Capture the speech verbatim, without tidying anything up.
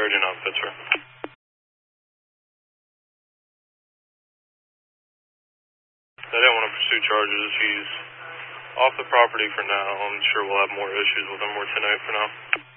Clarity and outfit, sir. I didn't want to pursue charges. He's off the property for now. I'm sure we'll have more issues with him more tonight for now.